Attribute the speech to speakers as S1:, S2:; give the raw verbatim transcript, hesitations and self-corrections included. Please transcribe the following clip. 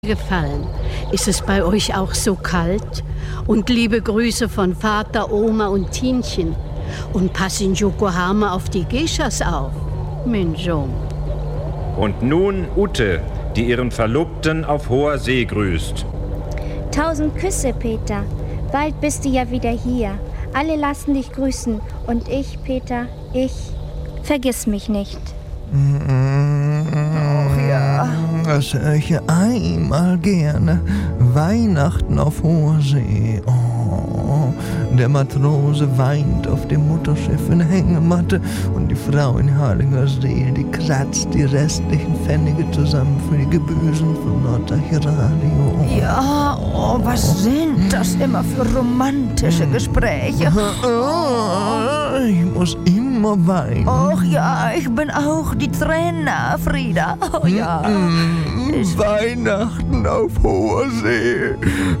S1: gefallen. Ist es bei euch auch so kalt? Und liebe Grüße von Vater, Oma und Tienchen. Und pass in Yokohama auf die Geishas auf, mein Sohn.
S2: Und nun Ute, die ihren Verlobten auf hoher See grüßt.
S3: Tausend Küsse, Peter. Bald bist du ja wieder hier. Alle lassen dich grüßen. Und ich, Peter, ich, vergiss mich nicht.
S4: Ach ja. Das höre ich ja einmal gerne. Weihnachten auf hoher See. Oh, der Matrose weint auf dem Mutterschiff in der Hängematte und die Frau in Harlingersee, die kratzt die restlichen Pfennige zusammen für die Gebühren von Norddeich-Radio. Oh.
S5: Ja, oh, was sind das immer für romantische Gespräche?
S4: Oh, ich muss immer weinen.
S5: Och ja, ich bin auch die Trainer, Frieda. Oh ja.
S4: Mm, Weihnachten auf hoher See.